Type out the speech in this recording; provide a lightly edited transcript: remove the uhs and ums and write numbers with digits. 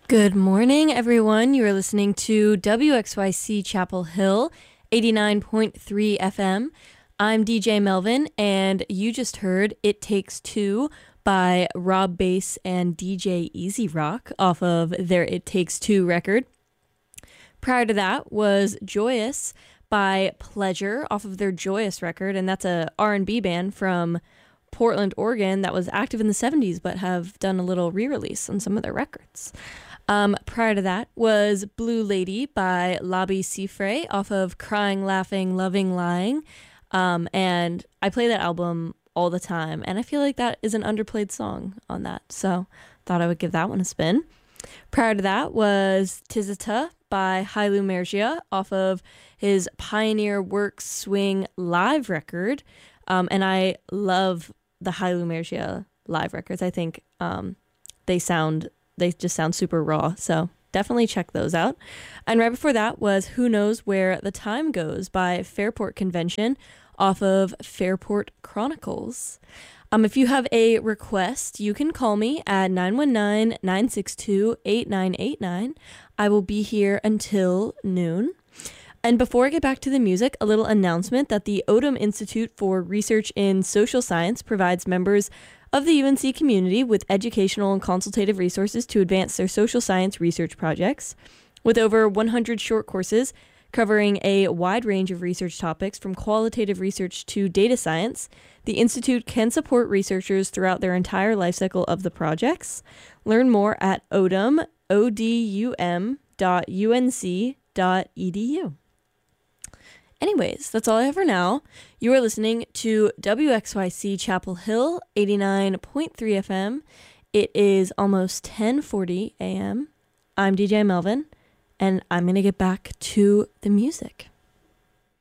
Good morning, everyone. You are listening to WXYC Chapel Hill, 89.3 FM. I'm DJ Melvin, and you just heard It Takes Two by Rob Bass and DJ Easy Rock off of their It Takes Two record. Prior to that was Joyous by Pleasure off of their Joyous record, and that's a R&B band from Portland, Oregon that was active in the 70s but have done a little re-release on some of their records. Prior to that was Blue Lady by Labi Siffre off of Crying, Laughing, Loving, Lying. And I play that album all the time, and I feel like that is an underplayed song on that, so thought I would give that one a spin. Prior to that was Tizita by Hailu Mergia off of his Pioneer Works Swing live record. And I love the Hailu Mergia live records. I think they just sound super raw, so definitely check those out. And right before that was Who Knows Where the Time Goes by Fairport Convention off of Fairport Chronicles. If you have a request, you can call me at 919-962-8989. I will be here until noon. And before I get back to the music, a little announcement that the Odum Institute for Research in Social Science provides members of the UNC community with educational and consultative resources to advance their social science research projects. With over 100 short courses covering a wide range of research topics from qualitative research to data science, the Institute can support researchers throughout their entire life cycle of the projects. Learn more at odum.unc.edu. Anyways, that's all I have for now. You are listening to WXYC Chapel Hill, 89.3 FM. It is almost 10:40 a.m. I'm DJ Melvin, and I'm going to get back to the music.